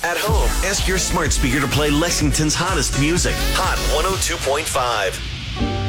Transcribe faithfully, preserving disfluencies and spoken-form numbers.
At home, ask your smart speaker to play Lexington's hottest music. Hot one oh two point five.